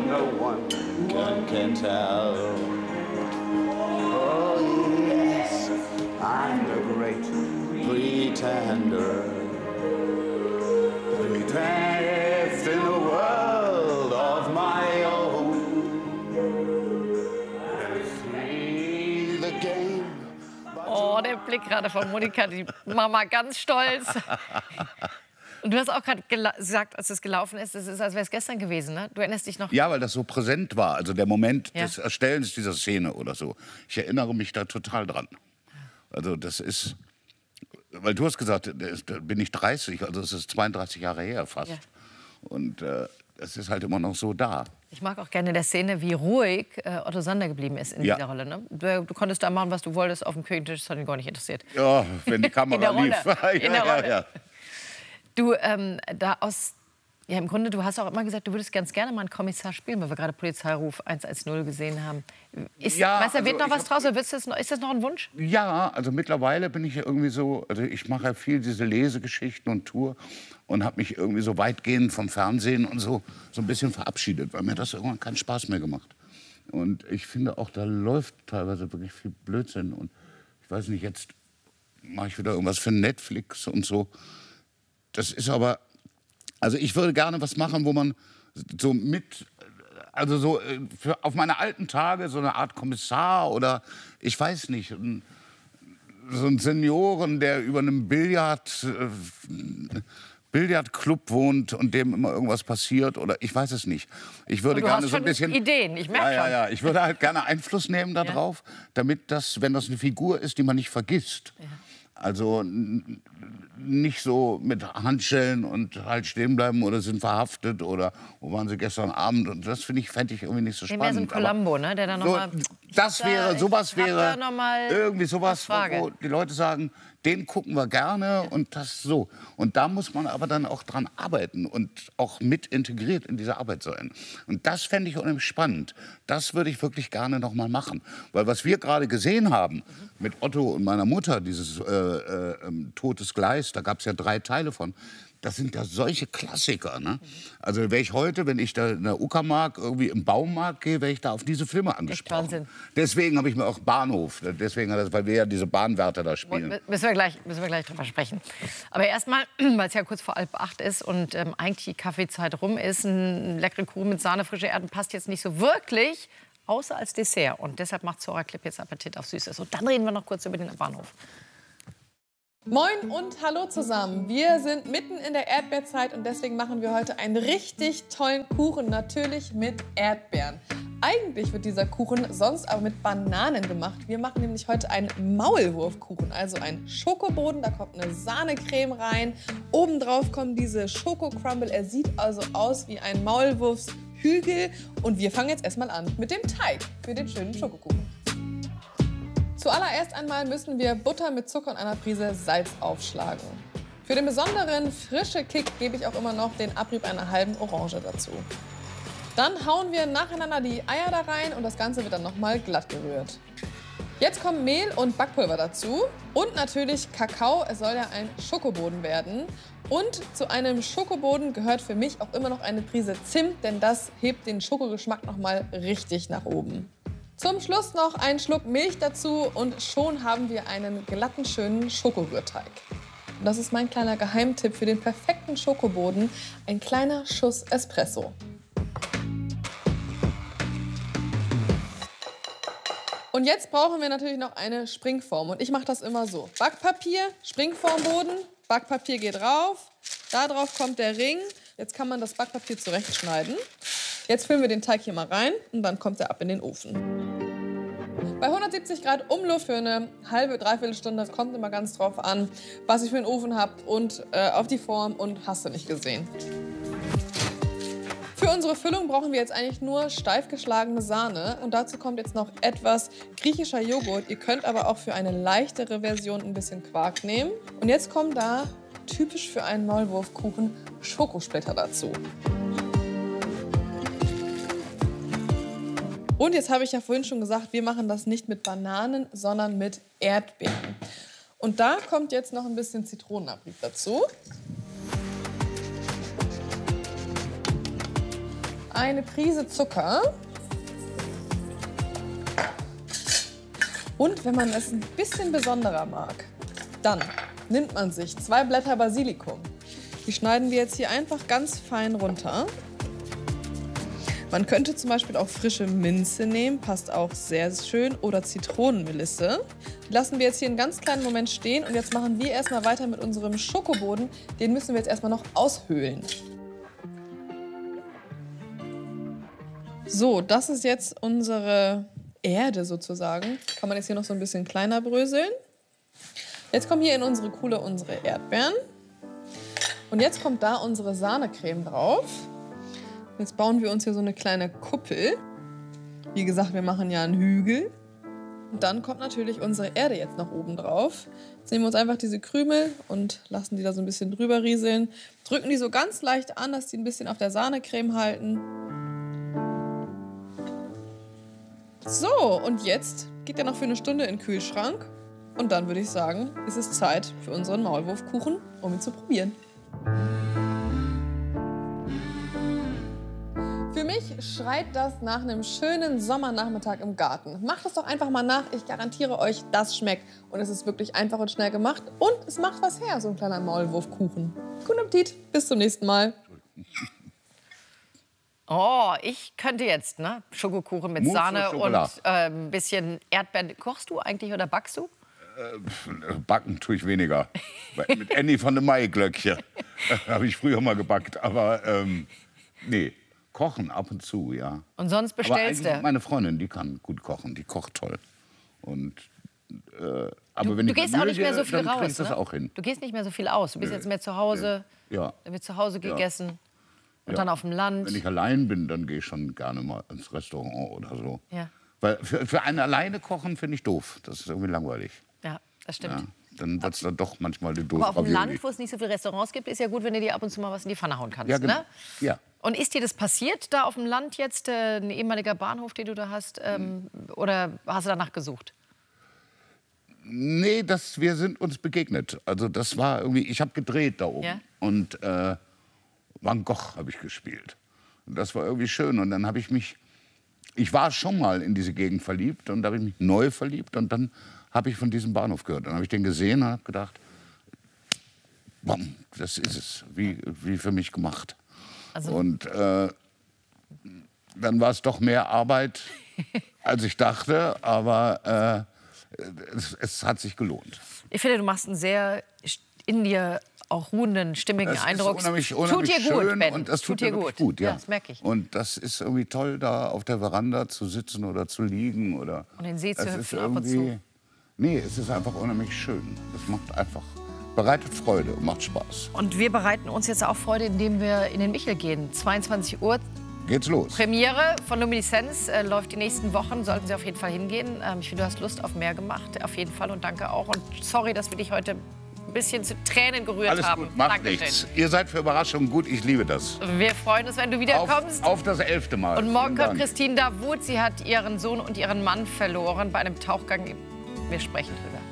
no one can tell. Oh yes, I'm the great pretender. Left in a world of my own. See the game. Oh, der Blick gerade von Monika, die Mama ganz stolz. Und du hast auch gerade gesagt, als es gelaufen ist, es ist, als wäre es gestern gewesen, ne? Du erinnerst dich noch? Ja, weil das so präsent war, also der Moment des Erstellens dieser Szene oder so. Ich erinnere mich da total dran. Also das ist, weil du hast gesagt, da bin ich 30, also es ist 32 Jahre her fast. Ja. Und es ist halt immer noch so da. Ich mag auch gerne der Szene, wie ruhig Otto Sander geblieben ist in dieser Rolle. Ne? Du konntest da machen, was du wolltest auf dem Küchentisch, das hat ihn gar nicht interessiert. Ja, wenn die Kamera lief. In der Rolle. Du, ja, im Grunde, du hast auch immer gesagt, du würdest ganz gerne mal einen Kommissar spielen, weil wir gerade Polizeiruf 110 gesehen haben. Meinst du, da wird noch was draus? Oder ist das noch ein Wunsch? Ja, also mittlerweile bin ich ja irgendwie so, also ich mache ja viel diese Lesegeschichten und Tour und habe mich irgendwie so weitgehend vom Fernsehen und so ein bisschen verabschiedet, weil mir das irgendwann keinen Spaß mehr gemacht. Und ich finde auch, da läuft teilweise wirklich viel Blödsinn. Und ich weiß nicht, jetzt mache ich wieder irgendwas für Netflix und so. Das ist aber, also ich würde gerne was machen, wo man so also so auf meine alten Tage so eine Art Kommissar oder ich weiß nicht, so ein Senioren, der über einem Billardclub wohnt und dem immer irgendwas passiert oder ich weiß es nicht. Ich würde gerne so ein bisschen Ideen, ich merke schon. Ja, ich würde halt gerne Einfluss nehmen darauf, damit das, wenn das eine Figur ist, die man nicht vergisst. Ja. Also nicht so mit Handschellen und halt stehen bleiben oder sind verhaftet oder wo waren sie gestern Abend und das fände ich irgendwie nicht so spannend. Mehr so ein Columbo, ne, der dann noch mal sowas wäre irgendwie sowas, wo die Leute sagen, den gucken wir gerne und das so. Und da muss man aber dann auch dran arbeiten und auch mit integriert in diese Arbeit sein. Und das fände ich unheimlich spannend. Das würde ich wirklich gerne noch mal machen. Weil was wir gerade gesehen haben mit Otto und meiner Mutter, dieses Totes Gleis, da gab es ja 3 Teile von, das sind ja solche Klassiker. Ne? Also wäre ich heute, wenn ich da in der Uckermark irgendwie im Baumarkt gehe, wäre ich da auf diese Filme angesprochen. Wahnsinn. Deswegen habe ich mir auch Bahnhof, weil wir ja diese Bahnwärter da spielen. Müssen wir gleich drüber sprechen. Aber erstmal, weil es ja kurz vor 7:30 ist und eigentlich die Kaffeezeit rum ist, ein leckere Kuchen mit Sahne, frische Erden passt jetzt nicht so wirklich, außer als Dessert. Und deshalb macht Zora Klipp jetzt Appetit auf Süßes. Und dann reden wir noch kurz über den Bahnhof. Moin und hallo zusammen. Wir sind mitten in der Erdbeerzeit und deswegen machen wir heute einen richtig tollen Kuchen, natürlich mit Erdbeeren. Eigentlich wird dieser Kuchen sonst aber mit Bananen gemacht. Wir machen nämlich heute einen Maulwurfkuchen, also einen Schokoboden, da kommt eine Sahnecreme rein. Obendrauf kommen diese Schokocrumble. Er sieht also aus wie ein Maulwurfshügel. Und wir fangen jetzt erstmal an mit dem Teig für den schönen Schokokuchen. Zuallererst einmal müssen wir Butter mit Zucker und einer Prise Salz aufschlagen. Für den besonderen frischen Kick gebe ich auch immer noch den Abrieb einer halben Orange dazu. Dann hauen wir nacheinander die Eier da rein und das Ganze wird dann nochmal glatt gerührt. Jetzt kommen Mehl und Backpulver dazu und natürlich Kakao. Es soll ja ein Schokoboden werden. Und zu einem Schokoboden gehört für mich auch immer noch eine Prise Zimt, denn das hebt den Schokogeschmack nochmal richtig nach oben. Zum Schluss noch einen Schluck Milch dazu und schon haben wir einen glatten, schönen Schokorührteig. Und das ist mein kleiner Geheimtipp für den perfekten Schokoboden, ein kleiner Schuss Espresso. Und jetzt brauchen wir natürlich noch eine Springform und ich mache das immer so. Backpapier, Springformboden, Backpapier geht rauf, da drauf kommt der Ring. Jetzt kann man das Backpapier zurechtschneiden. Jetzt füllen wir den Teig hier mal rein und dann kommt er ab in den Ofen. Bei 170 Grad Umluft für eine halbe, dreiviertel Stunde, das kommt immer ganz drauf an, was ihr für einen Ofen habt und auf die Form und hast du nicht gesehen. Für unsere Füllung brauchen wir jetzt eigentlich nur steif geschlagene Sahne und dazu kommt jetzt noch etwas griechischer Joghurt. Ihr könnt aber auch für eine leichtere Version ein bisschen Quark nehmen. Und jetzt kommen da, typisch für einen Maulwurfkuchen, Schokosplitter dazu. Und jetzt habe ich ja vorhin schon gesagt, wir machen das nicht mit Bananen, sondern mit Erdbeeren. Und da kommt jetzt noch ein bisschen Zitronenabrieb dazu. eine Prise Zucker. Und wenn man es ein bisschen besonderer mag, dann nimmt man sich 2 Blätter Basilikum. Die schneiden wir jetzt hier einfach ganz fein runter. Man könnte zum Beispiel auch frische Minze nehmen, passt auch sehr schön, oder Zitronenmelisse. Die lassen wir jetzt hier einen ganz kleinen Moment stehen und jetzt machen wir erstmal weiter mit unserem Schokoboden. Den müssen wir jetzt erstmal noch aushöhlen. So, das ist jetzt unsere Erde sozusagen. Kann man jetzt hier noch so ein bisschen kleiner bröseln. Jetzt kommen hier in unsere Kuhle unsere Erdbeeren. Und jetzt kommt da unsere Sahnecreme drauf. Jetzt bauen wir uns hier so eine kleine Kuppel. Wie gesagt, wir machen ja einen Hügel. Und dann kommt natürlich unsere Erde jetzt noch oben drauf. Jetzt nehmen wir uns einfach diese Krümel und lassen die da so ein bisschen drüber rieseln. Drücken die so ganz leicht an, dass die ein bisschen auf der Sahnecreme halten. So, und jetzt geht der noch für eine Stunde in den Kühlschrank. Und dann würde ich sagen, ist es Zeit für unseren Maulwurfkuchen, um ihn zu probieren. Für mich schreit das nach einem schönen Sommernachmittag im Garten. Macht es doch einfach mal nach. Ich garantiere euch, das schmeckt. Und es ist wirklich einfach und schnell gemacht. Und es macht was her, so ein kleiner Maulwurfkuchen. Guten Appetit. Bis zum nächsten Mal. Oh, ich könnte jetzt, ne? Schokokuchen mit Sahne und ein bisschen Erdbeeren. Kochst du eigentlich oder backst du? Backen tue ich weniger. Mit Annie von der Maiglöckchen habe ich früher mal gebackt. Aber nee, kochen ab und zu, ja. Und sonst bestellst du? Meine Freundin, die kann gut kochen, die kocht toll. Und, aber wenn du gehst auch nicht mehr so viel raus, das auch hin. Du gehst nicht mehr so viel aus. Du bist jetzt mehr zu Hause. Ja. Da wird zu Hause gegessen. Und dann auf dem Land. Wenn ich allein bin, dann gehe ich schon gerne mal ins Restaurant oder so. Ja. Weil für einen alleine kochen finde ich doof. Das ist irgendwie langweilig. Ja, das stimmt. Ja, dann wird es dann doch manchmal die doof. Aber auf dem Land, wo es nicht so viele Restaurants gibt, ist ja gut, wenn du dir ab und zu mal was in die Pfanne hauen kannst. Ja, genau. Ne? Ja. Und ist dir das passiert, da auf dem Land jetzt, ein ehemaliger Bahnhof, den du da hast? Oder hast du danach gesucht? Nee, wir sind uns begegnet. Also das war irgendwie, ich habe gedreht da oben. Ja? Und Van Gogh habe ich gespielt. Und das war irgendwie schön. Und dann habe ich war schon mal in diese Gegend verliebt und da habe ich mich neu verliebt. Und dann habe ich von diesem Bahnhof gehört. Dann habe ich den gesehen und habe gedacht, bam, das ist es, wie für mich gemacht. Also und dann war es doch mehr Arbeit, als ich dachte, aber es hat sich gelohnt. Ich finde, du machst einen sehr in dir auch ruhenden, stimmigen Eindruck. Unheimlich tut dir schön, gut, Ben. Und das tut dir gut. Ja. Das merke ich. Und das ist irgendwie toll, da auf der Veranda zu sitzen oder zu liegen. Oder und den See zu hüpfen ab und zu. Nee, es ist einfach unheimlich schön. Es macht einfach, bereitet Freude und macht Spaß. Und wir bereiten uns jetzt auch Freude, indem wir in den Michel gehen. 22 Uhr. Geht's los. Premiere von Lumineszenz läuft die nächsten Wochen. Sollten Sie auf jeden Fall hingehen. Ich finde, du hast Lust auf mehr gemacht. Auf jeden Fall. Und danke auch. Und sorry, dass wir dich heute ein bisschen zu Tränen gerührt Alles haben. Gut, macht nichts. Ihr seid für Überraschungen gut, ich liebe das. Wir freuen uns, wenn du wiederkommst. Auf das 11. Mal. Und morgen kommt Christine Davut. Sie hat ihren Sohn und ihren Mann verloren bei einem Tauchgang. Wir sprechen drüber.